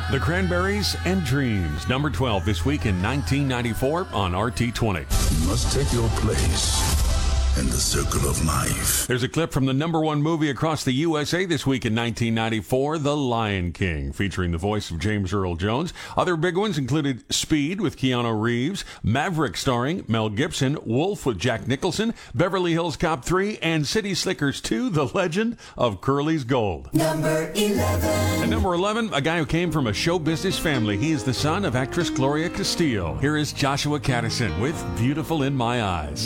The Cranberries and Dreams, number 12 this week in 1994 on RT20. You must take your place in the circle of life. There's a clip from the number one movie across the USA this week in 1994, The Lion King, featuring the voice of James Earl Jones. Other big ones included Speed with Keanu Reeves, Maverick starring Mel Gibson, Wolf with Jack Nicholson, Beverly Hills Cop 3, and City Slickers 2, The Legend of Curly's Gold. Number 11. And number 11, a guy who came from a show business family. He is the son of actress Gloria Castillo. Here is Joshua Caddison with Beautiful in My Eyes.